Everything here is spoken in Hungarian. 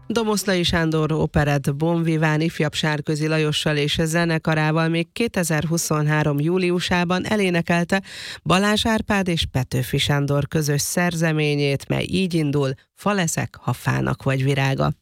Domoszlai Sándor operett Bon Vivant ifjabb Sárközi Lajossal és zenekarával még 2023. júliusában elénekelte Balázs Árpád és Petőfi Sándor közös szerzeményét, mely így indul: Fa leszek, ha fának vagy virága.